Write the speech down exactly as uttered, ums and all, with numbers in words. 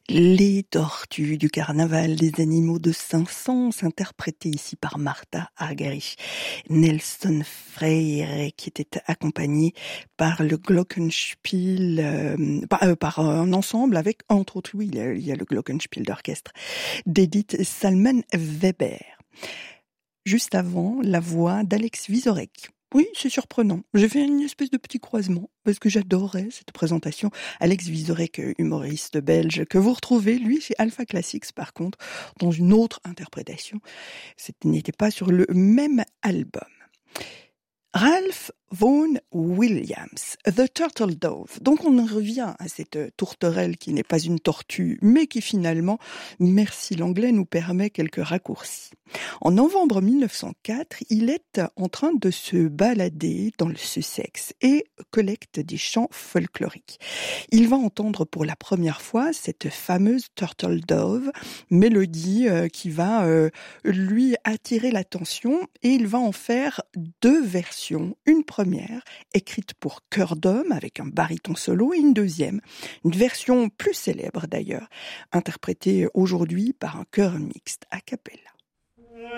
Les tortues du carnaval des animaux de Saint-Saëns, interprétées ici par Martha Argerich. Nelson Freire, qui était accompagné par le Glockenspiel, euh, par, euh, par un ensemble avec, entre autres, oui, il y a, il y a le Glockenspiel d'orchestre d'Edith Salmen-Weber. Juste avant, la voix d'Alex Vizorek. Oui, c'est surprenant. J'ai fait une espèce de petit croisement parce que j'adorais cette présentation. Alex Vizorek, humoriste belge, que vous retrouvez, lui, chez Alpha Classics, par contre, dans une autre interprétation. Ce n'était pas sur le même album. Ralph Vaughan Williams, The Turtle Dove. Donc on en revient à cette tourterelle qui n'est pas une tortue, mais qui finalement, merci l'anglais, nous permet quelques raccourcis. En novembre mille neuf cent quatre, il est en train de se balader dans le Sussex et collecte des chants folkloriques. Il va entendre pour la première fois cette fameuse Turtle Dove, mélodie euh, qui va euh, lui attirer l'attention, et il va en faire deux versions. Une première, écrite pour chœur d'homme avec un baryton solo, et une deuxième, une version plus célèbre d'ailleurs, interprétée aujourd'hui par un chœur mixte a cappella.